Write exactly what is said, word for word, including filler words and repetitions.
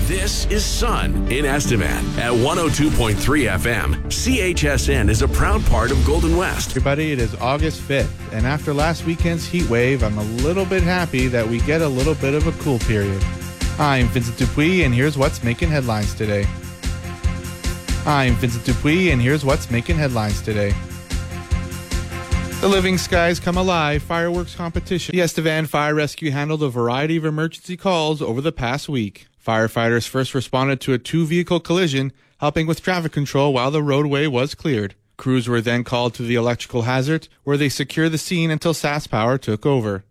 This is Sun in Estevan at one oh two point three F M. C H S N is a proud part of Golden West. Everybody, it is August fifth, and after last weekend's heat wave, I'm a little bit happy that we get a little bit of a cool period. I'm Vincent Dupuis, and here's what's making headlines today. I'm Vincent Dupuis, and here's what's making headlines today. The Living Skies Come Alive fireworks competition. The Estevan Fire Rescue handled a variety of emergency calls over the past week. Firefighters first responded to a two-vehicle collision, helping with traffic control while the roadway was cleared. Crews were then called to the electrical hazard, where they secured the scene until S A S Power took over.